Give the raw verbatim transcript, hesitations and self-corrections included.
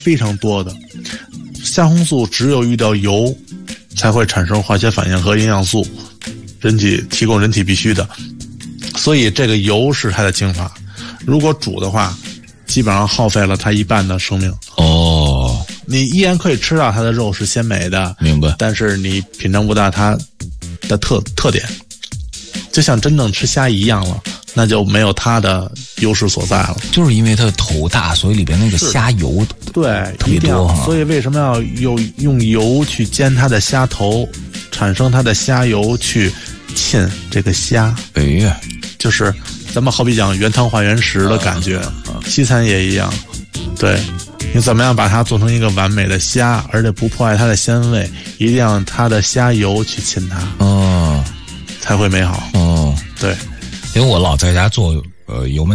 非常多的。虾红素只有遇到油才会产生化学反应和营养素，人体提供人体必须的，所以这个油是它的精华。如果煮的话，基本上耗费了它一半的生命。 哦， 你依然可以吃到它的肉是鲜美的， 明白， 但是你品尝不到它的特特点，就像真正吃虾一样了，那就没有它的优势所在了。 就是因为它的头大，所以里边那个虾油对特别多哈。 所以为什么要用用油去煎它的虾头，产生它的虾油去浸这个虾？ 哎呀， 就是咱们好比讲原汤化原食的感觉，啊、西餐也一样。对，你怎么样把它做成一个完美的虾，而且不破坏它的鲜味，一定要它的虾油去浸它， 哦， 才会美好。 哦， 对， 因为我老在家做呃油焖